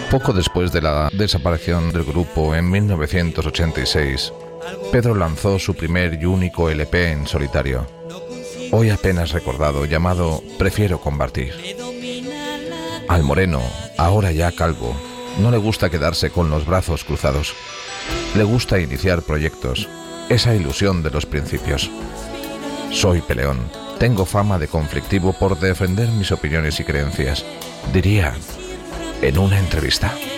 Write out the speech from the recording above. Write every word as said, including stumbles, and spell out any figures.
Poco después de la desaparición del grupo en mil novecientos ochenta y seis, Pedro lanzó su primer y único L P en solitario, hoy apenas recordado, llamado Prefiero compartir. Al moreno, ahora ya calvo, no le gusta quedarse con los brazos cruzados. Le gusta iniciar proyectos, esa ilusión de los principios. Soy peleón, tengo fama de conflictivo por defender mis opiniones y creencias, diría en una entrevista.